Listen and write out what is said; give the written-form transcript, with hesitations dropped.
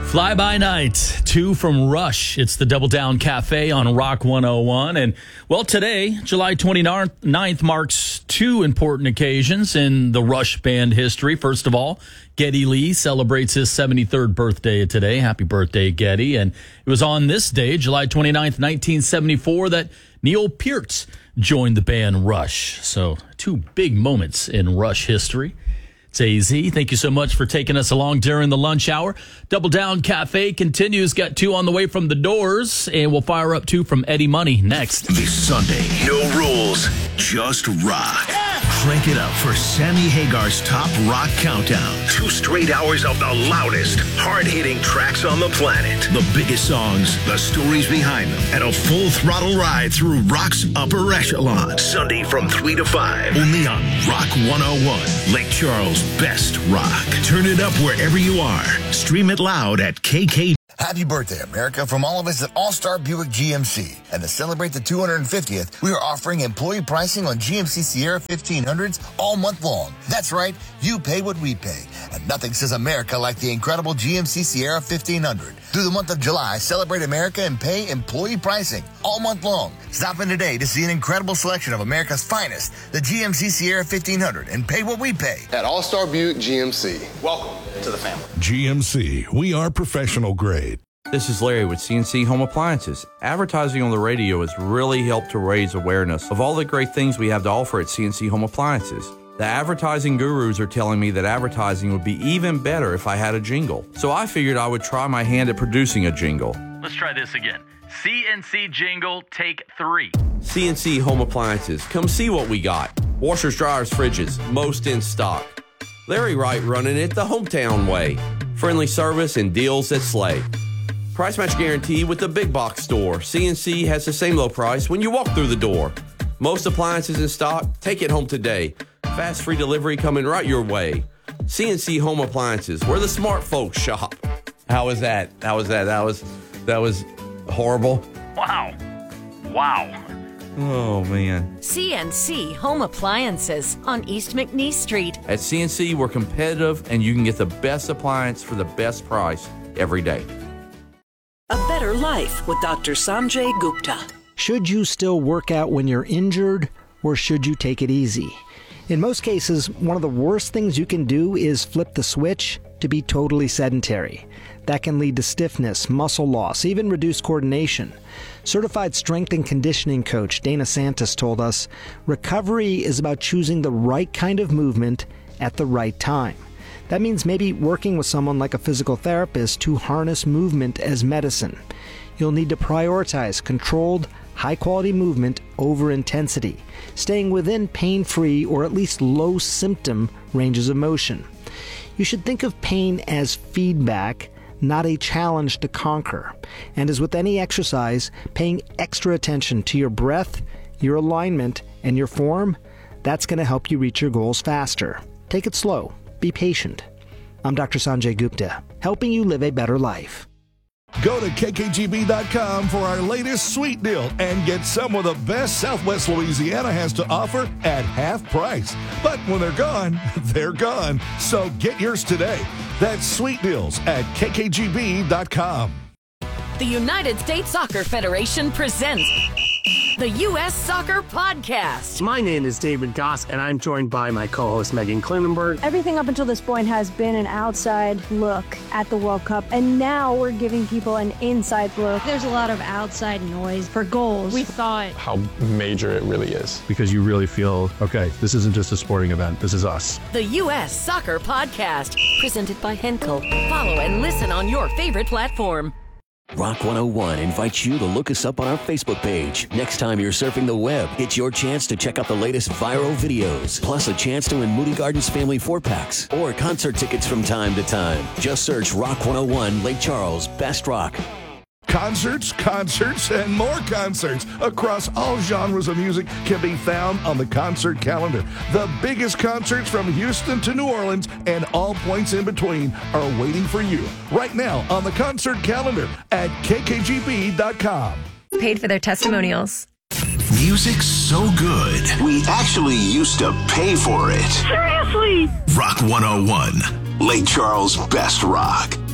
Fly By Night, 2 from Rush. It's the Double Down Cafe on Rock 101. And, well, today, July 29th, marks 2 important occasions in the Rush band history. First of all, Geddy Lee celebrates his 73rd birthday today. Happy birthday, Geddy. And it was on this day, July 29th, 1974, that Neil Peart joined the band Rush. So 2 big moments in Rush history. AZ, thank you so much for taking us along during the lunch hour. Double Down Cafe continues. Got 2 on the way from the Doors, and we'll fire up 2 from Eddie Money next. This Sunday, no rules, just rock. Crank it up for Sammy Hagar's Top Rock Countdown. 2 straight hours of the loudest, hard-hitting tracks on the planet. The biggest songs, the stories behind them, and a full throttle ride through rock's upper echelon. Sunday from 3 to 5, only on Rock 101, Lake Charles' best rock. Turn it up wherever you are. Stream it loud at KK. Happy birthday, America, from all of us at All-Star Buick GMC. And to celebrate the 250th, we are offering employee pricing on GMC Sierra 1500s all month long. That's right, you pay what we pay. And nothing says America like the incredible GMC Sierra 1500. Through the month of July, celebrate America and pay employee pricing all month long. Stop in today to see an incredible selection of America's finest, the GMC Sierra 1500, and pay what we pay. At All-Star Buick GMC. Welcome to the family. GMC, we are professional grade. This is Larry with CNC Home Appliances. Advertising on the radio has really helped to raise awareness of all the great things we have to offer at CNC Home Appliances. The advertising gurus are telling me that advertising would be even better if I had a jingle. So I figured I would try my hand at producing a jingle. Let's try this again. CNC jingle, take 3. CNC Home Appliances. Come see what we got. Washers, dryers, fridges, most in stock. Larry Wright running it the hometown way. Friendly service and deals that slay. Price match guarantee with the big box store. CNC has the same low price when you walk through the door. Most appliances in stock, take it home today. Fast free delivery coming right your way. CNC Home Appliances, where the smart folks shop. How was that? That was horrible. Wow. Oh, man. CNC Home Appliances on East McNeese Street. At CNC, we're competitive, and you can get the best appliance for the best price every day. A Better Life with Dr. Sanjay Gupta. Should you still work out when you're injured, or should you take it easy? In most cases, one of the worst things you can do is flip the switch to be totally sedentary. That can lead to stiffness, muscle loss, even reduced coordination. Certified strength and conditioning coach Dana Santos told us, recovery is about choosing the right kind of movement at the right time. That means maybe working with someone like a physical therapist to harness movement as medicine. You'll need to prioritize controlled, high-quality movement over intensity, staying within pain-free or at least low-symptom ranges of motion. You should think of pain as feedback, not a challenge to conquer. And as with any exercise, paying extra attention to your breath, your alignment, and your form, that's going to help you reach your goals faster. Take it slow. Be patient. I'm Dr. Sanjay Gupta, helping you live a better life. Go to kkgb.com for our latest sweet deal and get some of the best Southwest Louisiana has to offer at half price. But when they're gone, they're gone. So get yours today. That's sweet deals at kkgb.com. The United States Soccer Federation presents the U.S. Soccer Podcast. My name is David Goss, and I'm joined by my co-host Megan Klinenberg. Everything up until this point has been an outside look at the World Cup, and now we're giving people an inside look. There's a lot of outside noise for goals. We thought how major it really is. Because you really feel, okay, this isn't just a sporting event, this is us. The U.S. Soccer Podcast, presented by Henkel. Follow and listen on your favorite platform. Rock 101 invites you to look us up on our Facebook page. Next time you're surfing the web, it's your chance to check out the latest viral videos, plus a chance to win Moody Gardens Family 4-packs or concert tickets from time to time. Just search Rock 101 Lake Charles Best Rock. Concerts, and more concerts across all genres of music can be found on the concert calendar. The biggest concerts from Houston to New Orleans and all points in between are waiting for you right now on the concert calendar at kkgb.com. Paid for their testimonials. Music's so good, we actually used to pay for it. Seriously? Rock 101, Lake Charles Best Rock.